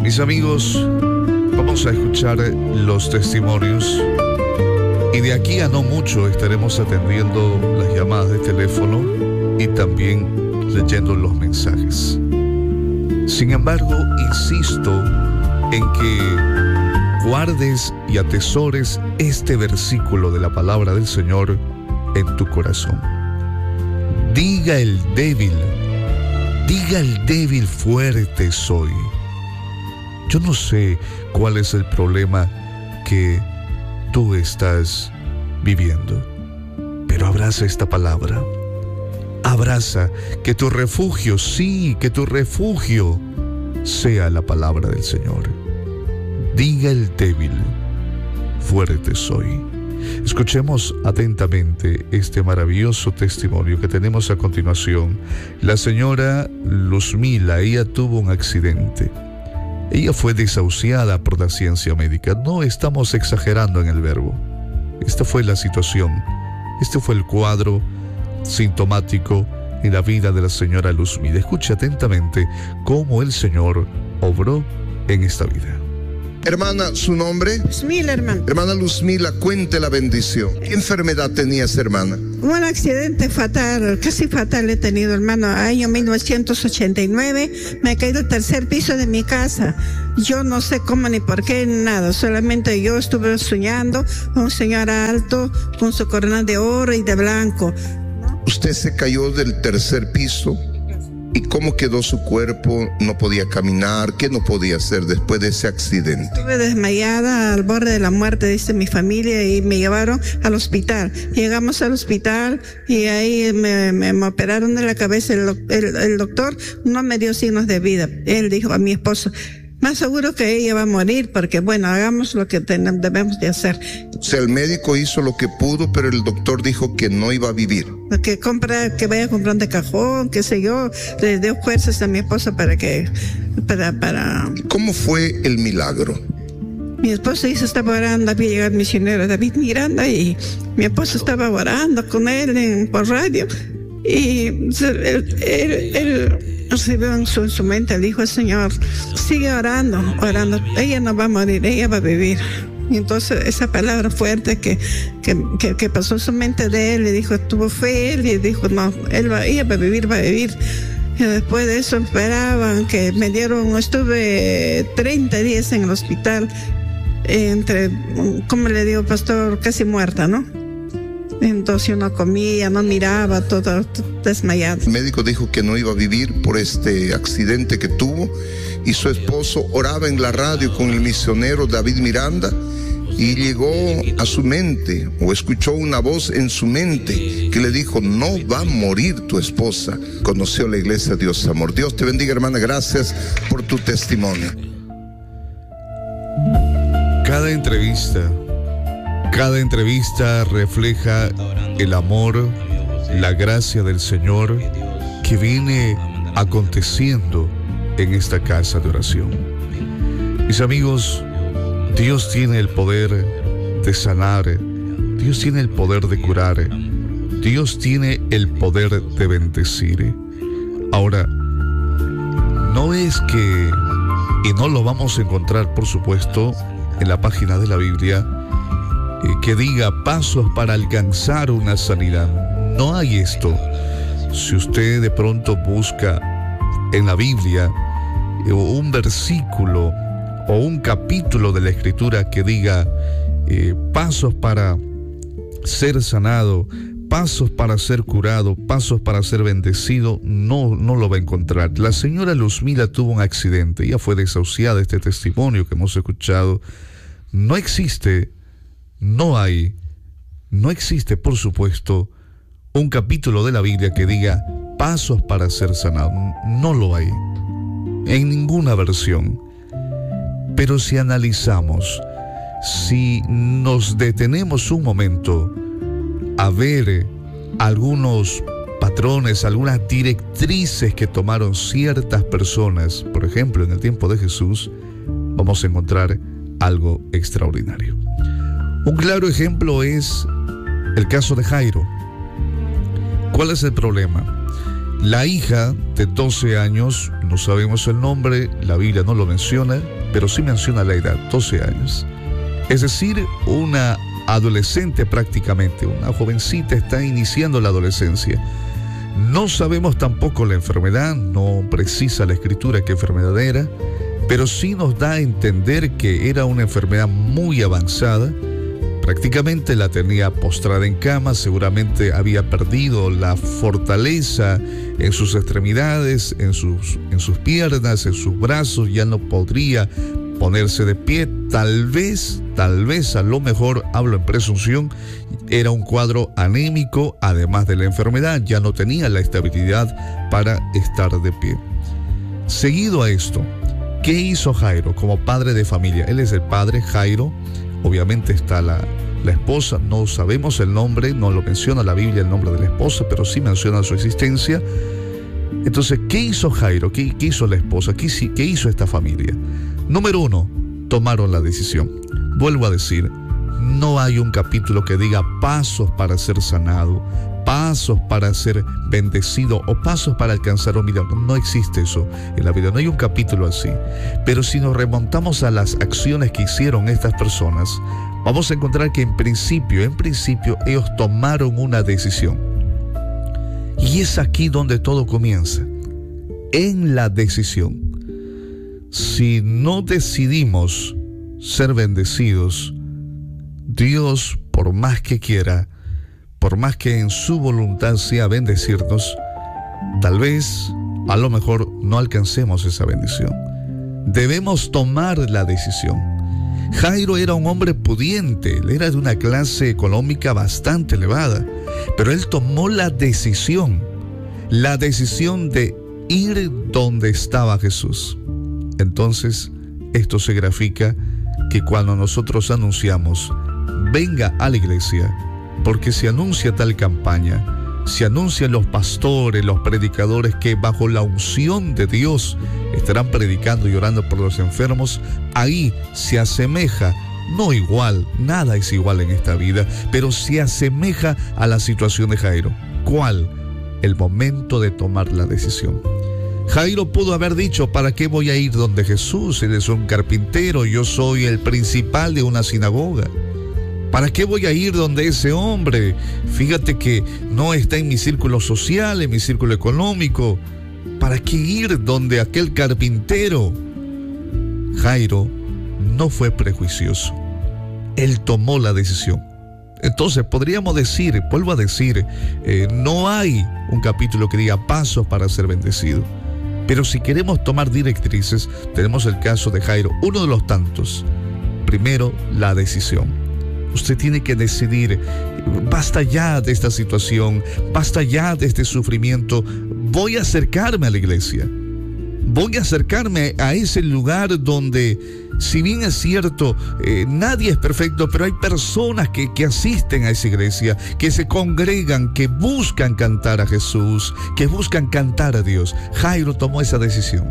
Mis amigos, vamos a escuchar los testimonios y de aquí a no mucho estaremos atendiendo las llamadas de teléfono y también leyendo los mensajes. Sin embargo, insisto en que guardes y atesores este versículo de la palabra del Señor en tu corazón. Diga el débil fuerte soy. Yo no sé cuál es el problema que tú estás viviendo, pero abraza esta palabra. Abraza que tu refugio, sí, que tu refugio sea la palabra del Señor. Diga el débil, fuerte soy. Escuchemos atentamente este maravilloso testimonio que tenemos a continuación. La señora Luzmila, ella tuvo un accidente. Ella fue desahuciada por la ciencia médica. No estamos exagerando en el verbo. Esta fue la situación. Este fue el cuadro sintomático en la vida de la señora Luzmila. Escuche atentamente cómo el Señor obró en esta vida. Hermana, ¿su nombre? Luzmila, hermano. Hermana Luzmila, cuente la bendición. ¿Qué enfermedad tenías, hermana? Un accidente fatal, casi fatal he tenido, hermano. Año 1989, me caí del tercer piso de mi casa. Yo no sé cómo ni por qué, nada. Solamente yo estuve soñando con un señor alto, con su corona de oro y de blanco. Usted se cayó del tercer piso. ¿Y cómo quedó su cuerpo? ¿No podía caminar? ¿Qué no podía hacer después de ese accidente? Estuve desmayada al borde de la muerte, dice mi familia, y me llevaron al hospital. Llegamos al hospital y ahí me operaron de la cabeza. El doctor no me dio signos de vida. Él dijo a mi esposo, más seguro que ella va a morir, porque bueno, hagamos lo que debemos de hacer. O sea, el médico hizo lo que pudo, pero el doctor dijo que no iba a vivir. Que vaya comprando de cajón, qué sé yo, le dio fuerzas a mi esposa para. ¿Cómo fue el milagro? Mi esposa estaba orando, había llegado el misionero David Miranda y mi esposa estaba orando con él por radio y él recibió en su mente, dijo el Señor, sigue orando, ella no va a morir, ella va a vivir. Y entonces esa palabra fuerte que pasó en su mente de él, le dijo, tuvo fe, él y dijo, no, ella va a vivir. Y después de eso esperaban que estuve 30 días en el hospital, como le digo, pastor, casi muerta, ¿no? Entonces yo no comía, no miraba, todo desmayado. El médico dijo que no iba a vivir por este accidente que tuvo y su esposo oraba en la radio con el misionero David Miranda y llegó a su mente o escuchó una voz en su mente que le dijo, no va a morir tu esposa. Conoció la iglesia Dios Amor. Dios te bendiga, hermana, gracias por tu testimonio. Cada entrevista refleja el amor, la gracia del Señor que viene aconteciendo en esta casa de oración. Mis amigos, Dios tiene el poder de sanar, Dios tiene el poder de curar, Dios tiene el poder de bendecir. Ahora, no es que, y no lo vamos a encontrar, por supuesto, en la página de la Biblia, que diga pasos para alcanzar una sanidad. No hay esto. Si usted de pronto busca en la Biblia un versículo o un capítulo de la Escritura que diga pasos para ser sanado, pasos para ser curado, pasos para ser bendecido, no lo va a encontrar. La señora Luzmila tuvo un accidente, ella fue desahuciada. Este testimonio que hemos escuchado no existe. No existe, por supuesto, un capítulo de la Biblia que diga pasos para ser sanado. No lo hay en ninguna versión. Pero si analizamos, si nos detenemos un momento a ver algunos patrones, algunas directrices que tomaron ciertas personas, por ejemplo, en el tiempo de Jesús, vamos a encontrar algo extraordinario. Un claro ejemplo es el caso de Jairo. ¿Cuál es el problema? La hija de 12 años, no sabemos el nombre, la Biblia no lo menciona, pero sí menciona la edad, 12 años. Es decir, una adolescente prácticamente, una jovencita, está iniciando la adolescencia. No sabemos tampoco la enfermedad, no precisa la escritura qué enfermedad era, pero sí nos da a entender que era una enfermedad muy avanzada. Prácticamente la tenía postrada en cama, seguramente había perdido la fortaleza en sus extremidades, en sus piernas, en sus brazos, ya no podría ponerse de pie. Tal vez, a lo mejor, hablo en presunción, era un cuadro anémico, además de la enfermedad, ya no tenía la estabilidad para estar de pie. Seguido a esto, ¿qué hizo Jairo como padre de familia? Él es el padre, Jairo. Obviamente está la esposa, no sabemos el nombre, no lo menciona la Biblia el nombre de la esposa, pero sí menciona su existencia. Entonces, ¿qué hizo Jairo? ¿Qué hizo la esposa? ¿Qué hizo esta familia? Número 1, tomaron la decisión. Vuelvo a decir, no hay un capítulo que diga pasos para ser sanado, pasos para ser bendecido o pasos para alcanzar un milagro. No existe eso en la vida, no hay un capítulo así. Pero si nos remontamos a las acciones que hicieron estas personas, vamos a encontrar que en principio ellos tomaron una decisión. Y es aquí donde todo comienza, en la decisión. Si no decidimos ser bendecidos, Dios, por más que quiera, por más que en su voluntad sea bendecirnos, tal vez, a lo mejor, no alcancemos esa bendición. Debemos tomar la decisión. Jairo era un hombre pudiente, él era de una clase económica bastante elevada, pero él tomó la decisión de ir donde estaba Jesús. Entonces, esto se grafica que cuando nosotros anunciamos, venga a la iglesia, porque se anuncia tal campaña, se anuncian los pastores, los predicadores que bajo la unción de Dios estarán predicando y orando por los enfermos, ahí se asemeja, no igual, nada es igual en esta vida, pero se asemeja a la situación de Jairo. ¿Cuál? El momento de tomar la decisión. Jairo pudo haber dicho, ¿para qué voy a ir donde Jesús? Él es un carpintero, yo soy el principal de una sinagoga. ¿Para qué voy a ir donde ese hombre? Fíjate que no está en mi círculo social, en mi círculo económico. ¿Para qué ir donde aquel carpintero? Jairo no fue prejuicioso. Él tomó la decisión. Entonces podríamos decir, vuelvo a decir, no hay un capítulo que diga pasos para ser bendecido. Pero si queremos tomar directrices, tenemos el caso de Jairo, uno de los tantos. Primero, la decisión. Usted tiene que decidir, basta ya de esta situación, basta ya de este sufrimiento, voy a acercarme a la iglesia, voy a acercarme a ese lugar donde, si bien es cierto, nadie es perfecto, pero hay personas que asisten a esa iglesia, que se congregan, que buscan cantar a Jesús, que buscan cantar a Dios. Jairo tomó esa decisión.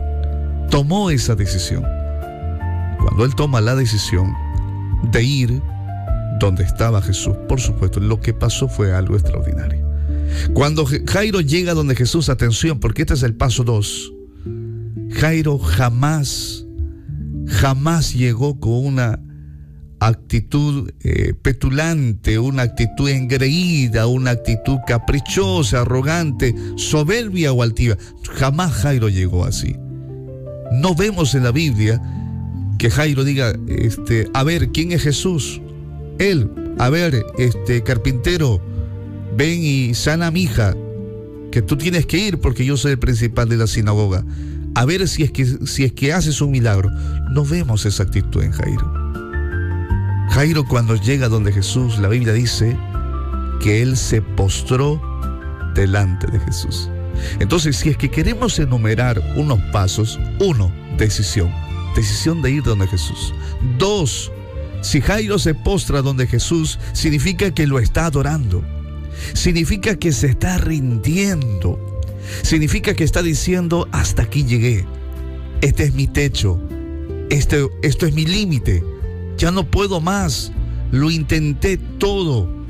Cuando él toma la decisión de ir donde estaba Jesús, por supuesto, lo que pasó fue algo extraordinario. Cuando Jairo llega donde Jesús, atención, porque este es el paso 2. Jairo jamás llegó con una actitud petulante, una actitud engreída, una actitud caprichosa, arrogante, soberbia o altiva. Jamás Jairo llegó así. No vemos en la Biblia que Jairo diga, a ver, ¿quién es Jesús? Él, a ver, carpintero, ven y sana a mi hija, que tú tienes que ir porque yo soy el principal de la sinagoga. A ver si es que haces un milagro. No vemos esa actitud en Jairo. Jairo, cuando llega donde Jesús, la Biblia dice que él se postró delante de Jesús. Entonces, si es que queremos enumerar unos pasos: 1, decisión de ir donde Jesús. 2, si Jairo se postra donde Jesús, significa que lo está adorando, significa que se está rindiendo, significa que está diciendo, hasta aquí llegué, este es mi techo, esto es mi límite, ya no puedo más, lo intenté todo,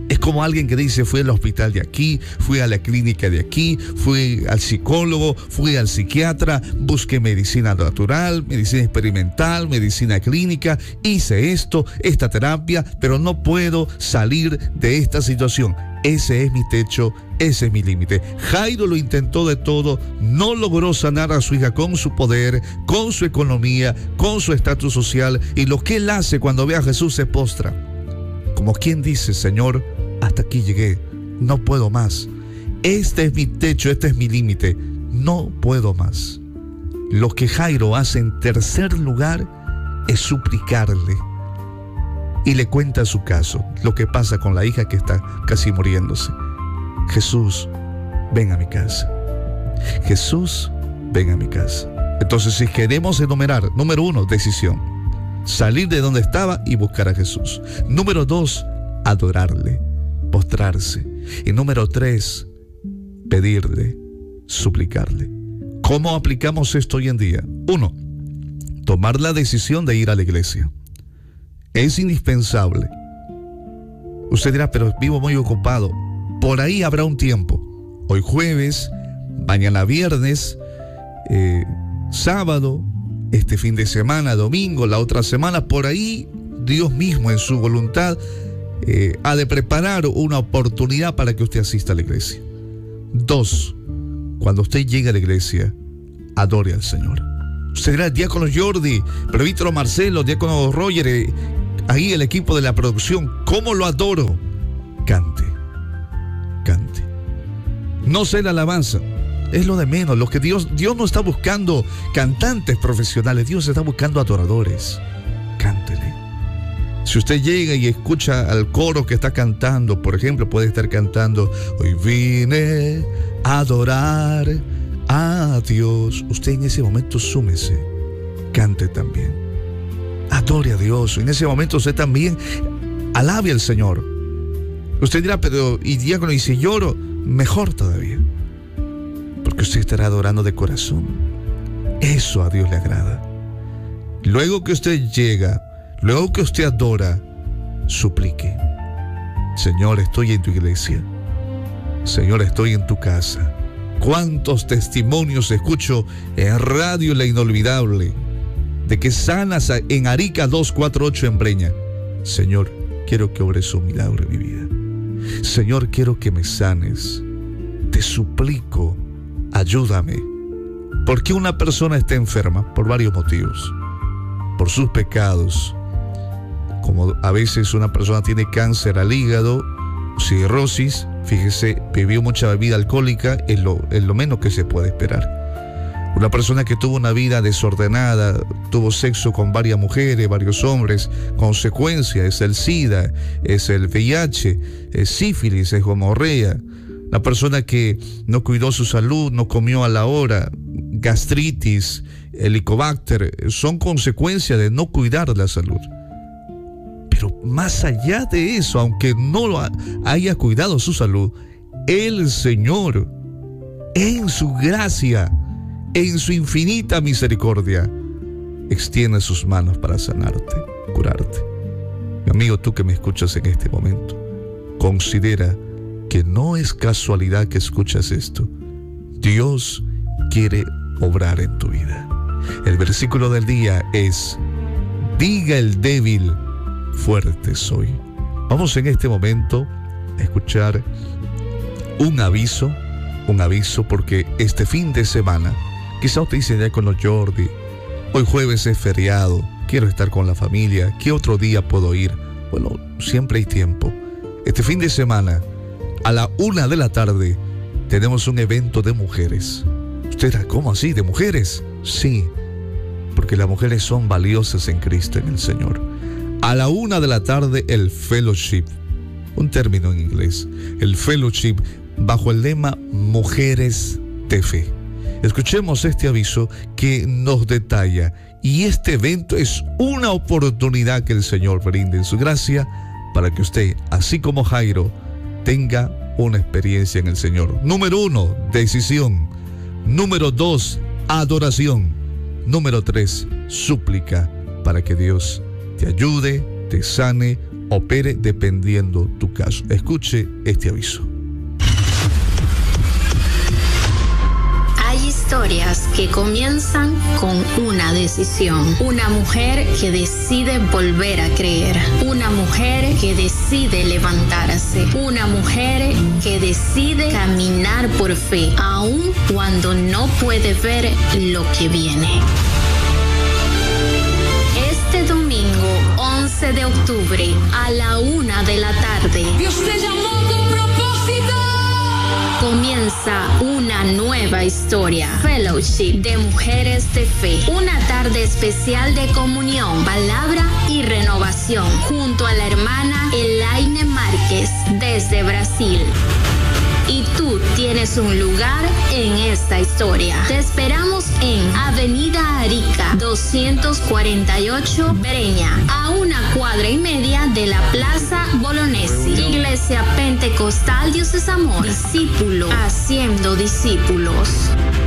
Es como alguien que dice, fui al hospital de aquí, fui a la clínica de aquí, fui al psicólogo, fui al psiquiatra, busqué medicina natural, medicina experimental, medicina clínica, hice esto, esta terapia, pero no puedo salir de esta situación. Ese es mi techo, ese es mi límite. Jairo lo intentó de todo, no logró sanar a su hija con su poder, con su economía, con su estatus social, y lo que él hace cuando ve a Jesús se postra. Como quien dice, Señor, hasta aquí llegué, no puedo más. Este es mi techo, este es mi límite, no puedo más. Lo que Jairo hace en tercer lugar es suplicarle. Y le cuenta su caso, lo que pasa con la hija que está casi muriéndose. Jesús, ven a mi casa. Jesús, ven a mi casa. Entonces, si queremos enumerar, número 1, decisión. Salir de donde estaba y buscar a Jesús. Número 2, adorarle, postrarse. Y número 3, pedirle, suplicarle. ¿Cómo aplicamos esto hoy en día? 1, tomar la decisión de ir a la iglesia. Es indispensable. Usted dirá, pero vivo muy ocupado. Por ahí habrá un tiempo. Hoy jueves, mañana viernes, sábado, este fin de semana, domingo, la otra semana. Por ahí Dios mismo en su voluntad ha de preparar una oportunidad para que usted asista a la iglesia. 2, cuando usted llegue a la iglesia, adore al Señor. Usted dirá, diácono Jordi, presbítero Marcelo, diácono Roger, ahí el equipo de la producción, ¿cómo lo adoro? Cante, cante. No sé la alabanza, es lo de menos. Lo que Dios no está buscando cantantes profesionales, Dios está buscando adoradores. Cántele. Si usted llega y escucha al coro que está cantando, por ejemplo, puede estar cantando, hoy vine a adorar a Dios. Usted en ese momento súmese, cante también, adore a Dios. En ese momento usted también alabe al Señor. Usted dirá, pero y diácono, y si lloro, mejor todavía, porque usted estará adorando de corazón. Eso a Dios le agrada. Luego que usted llega, luego que usted adora, suplique. Señor, estoy en tu iglesia. Señor, estoy en tu casa. ¿Cuántos testimonios escucho en Radio La Inolvidable de que sanas en Arica 248 en Breña? Señor, quiero que obres un milagro en mi vida. Señor, quiero que me sanes. Te suplico, ayúdame. ¿Por qué una persona está enferma? Por varios motivos. Por sus pecados. Como a veces una persona tiene cáncer al hígado, cirrosis, fíjese, bebió mucha bebida alcohólica, es lo menos que se puede esperar. Una persona que tuvo una vida desordenada, tuvo sexo con varias mujeres, varios hombres, consecuencia es el SIDA, es el VIH, es sífilis, es gonorrea. Una persona que no cuidó su salud, no comió a la hora, gastritis, helicobacter, son consecuencias de no cuidar la salud. Pero más allá de eso, aunque no haya cuidado su salud, el Señor, en su gracia, en su infinita misericordia, extiende sus manos para sanarte, curarte. Mi amigo, tú que me escuchas en este momento, considera que no es casualidad que escuchas esto. Dios quiere obrar en tu vida. El versículo del día es: diga el débil, fuerte soy. Vamos en este momento a escuchar un aviso porque este fin de semana, quizá usted dice, diácono Jordi, hoy jueves es feriado, quiero estar con la familia, ¿qué otro día puedo ir? Bueno, siempre hay tiempo. Este fin de semana, a la 1 de la tarde, tenemos un evento de mujeres. Usted dirá, ¿cómo así? ¿De mujeres? Sí, porque las mujeres son valiosas en Cristo, en el Señor. A la 1 de la tarde, el fellowship, un término en inglés, el fellowship, bajo el lema Mujeres de Fe. Escuchemos este aviso que nos detalla, y este evento es una oportunidad que el Señor brinda en su gracia para que usted, así como Jairo, tenga una experiencia en el Señor. Número 1, decisión. Número 2, adoración. Número 3, súplica para que Dios te ayude, te sane, opere dependiendo tu caso. Escuche este aviso. Hay historias que comienzan con una decisión. Una mujer que decide volver a creer. Una mujer que decide levantarse. Una mujer que decide caminar por fe, aun cuando no puede ver lo que viene. Este domingo, 11 de octubre, a la 1 de la tarde. Dios te llamó con propósito. Comienza una nueva historia. Fellowship de Mujeres de Fe. Una tarde especial de comunión, palabra y renovación. Junto a la hermana Elaine Márquez desde Brasil. Y tú tienes un lugar en esta historia. Te esperamos en Avenida Arica 248 Breña, a 1,5 cuadras de la Plaza Bolognesi. Iglesia Pentecostal Dios es Amor. Discípulo haciendo discípulos.